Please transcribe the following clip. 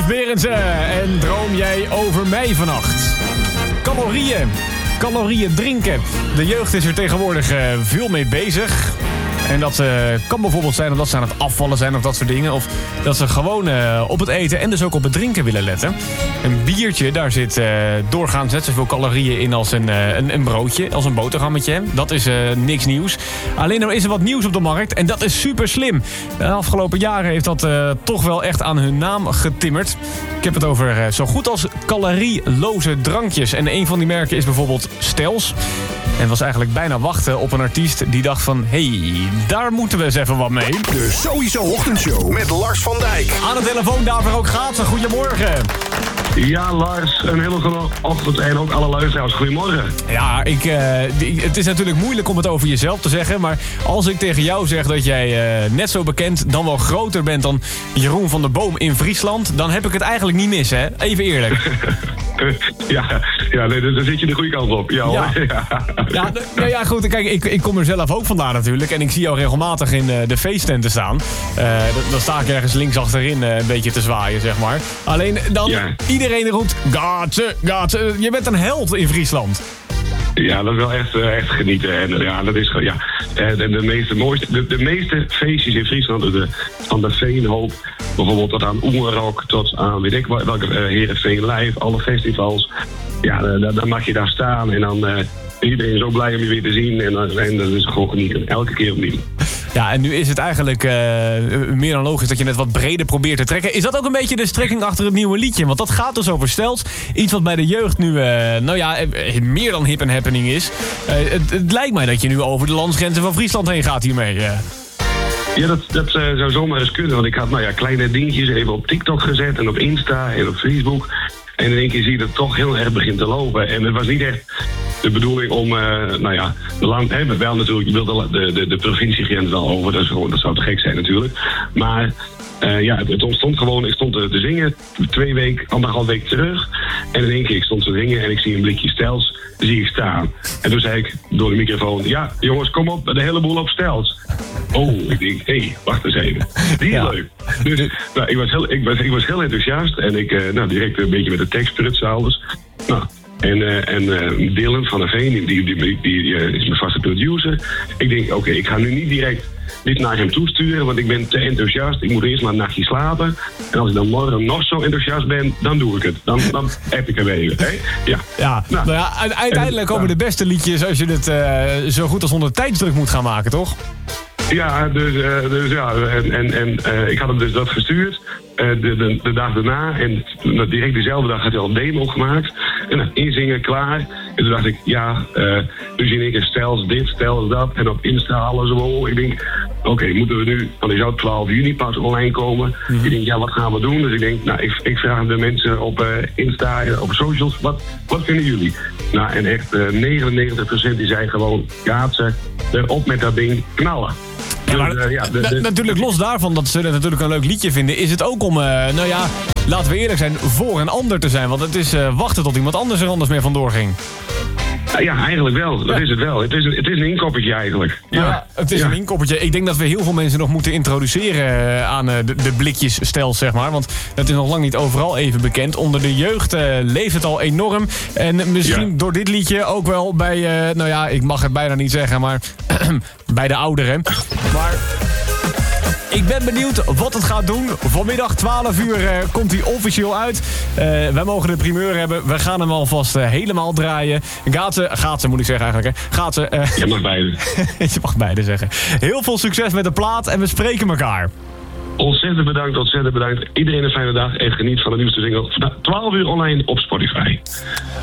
Yves Berendsen. En droom jij over mij vannacht? Calorieën drinken. De jeugd is er tegenwoordig veel mee bezig. En dat kan bijvoorbeeld zijn omdat ze aan het afvallen zijn of dat soort dingen. Of dat ze gewoon op het eten en dus ook op het drinken willen letten. Een biertje, daar zit doorgaans net zoveel calorieën in als een broodje, als een boterhammetje. Dat is niks nieuws. Alleen er is er wat nieuws op de markt en dat is super slim. De afgelopen jaren heeft dat toch wel echt aan hun naam getimmerd. Ik heb het over zo goed als calorieloze drankjes. En een van die merken is bijvoorbeeld Stels. En was eigenlijk bijna wachten op een artiest die dacht van... hey, daar moeten we eens even wat mee. De Sowieso Ochtendshow met Lars van Dijk. Aan de telefoon daarvoor ook Gaatse. Goedemorgen. Ja, Lars, een hele goede ochtend en ook alle luisteraars. Goedemorgen. Ja, het is natuurlijk moeilijk om het over jezelf te zeggen... maar als ik tegen jou zeg dat jij net zo bekend, dan wel groter bent... dan Jeroen van der Boom in Friesland... dan heb ik het eigenlijk niet mis, hè? Even eerlijk. Nee, daar zit je de goede kant op. Ja, goed. Kijk, ik kom er zelf ook vandaan natuurlijk. En ik zie jou regelmatig in de feesttenten staan. Dan sta ik ergens links achterin een beetje te zwaaien, zeg maar. Alleen dan iedereen roept... Gaatse. Je bent een held in Friesland. Ja, dat is wel echt genieten. En dat is de meeste feestjes in Friesland, van de Veenhoop, bijvoorbeeld tot aan Oemerok, tot aan weet ik welke Heerenveen Live, alle festivals. Ja, dan mag je daar staan en dan iedereen zo blij om je weer te zien. En dat is gewoon genieten, elke keer opnieuw. Ja, en nu is het eigenlijk meer dan logisch dat je net wat breder probeert te trekken. Is dat ook een beetje de strekking achter het nieuwe liedje? Want dat gaat dus over Stels. Iets wat bij de jeugd nu, meer dan hip en happening is. Het lijkt mij dat je nu over de landsgrenzen van Friesland heen gaat hiermee. Ja, dat zou zomaar eens kunnen. Want ik had kleine dingetjes even op TikTok gezet en op Insta en op Facebook. En in één keer zie je dat het toch heel erg begint te lopen. En het was niet echt de bedoeling om, de land hebben. Wel natuurlijk, je wilt de provinciegrens wel over. Dat zou te gek zijn natuurlijk. Maar het ontstond gewoon, ik stond te zingen 1,5 week terug. En in één keer, ik stond te zingen en ik zie een blikje Stels, zie ik staan. En toen zei ik door de microfoon, ja jongens, kom op, de hele boel op Stels. Oh, ik denk, wacht eens even. Die is leuk. Dus ik was heel enthousiast en ik direct een beetje met de tekst prutsen alles. En Dylan van der Veen, die is mijn vaste producer. Ik denk, oké, ik ga nu niet direct dit naar hem toesturen, want ik ben te enthousiast. Ik moet eerst maar een nachtje slapen. En als ik dan morgen nog zo enthousiast ben, dan doe ik het. Dan heb ik er weer even. Uiteindelijk komen de beste liedjes als je het zo goed als onder tijdsdruk moet gaan maken, toch? Ja, ik had hem dus dat gestuurd. De dag daarna en direct dezelfde dag had hij al een demo gemaakt. En inzingen, klaar. En toen dacht ik, nu zie ik Stels dit, Stels dat. En op Insta alles zo. Ik denk, oké, moeten we nu, want die zou 12 juni pas online komen. Ik denk, wat gaan we doen? Dus ik denk, ik vraag de mensen op Insta en op socials, wat vinden jullie? Nou, en echt 99% die zei gewoon, Gaatse, erop met dat ding, knallen. Natuurlijk los daarvan dat ze het natuurlijk een leuk liedje vinden... is het ook om, laten we eerlijk zijn, voor een ander te zijn. Want het is wachten tot iemand anders er anders mee vandoor ging. Ja, eigenlijk wel. Dat is het wel. Het is een inkoppertje eigenlijk. Ja, het is een inkoppertje. Ik denk dat we heel veel mensen nog moeten introduceren aan de blikjes Stels, zeg maar. Want het is nog lang niet overal even bekend. Onder de jeugd leeft het al enorm. En misschien door dit liedje ook wel bij, ik mag het bijna niet zeggen, maar bij de ouderen. Maar ik ben benieuwd wat het gaat doen. Vanmiddag 12 uur komt hij officieel uit. Wij mogen de primeur hebben. We gaan hem alvast helemaal draaien. Gaatse moet ik zeggen eigenlijk. Hè. Gaatse. Je mag beide. Je mag beide zeggen. Heel veel succes met de plaat en we spreken elkaar. Ontzettend bedankt. Iedereen een fijne dag en geniet van de nieuwste single. 12 uur online op Spotify.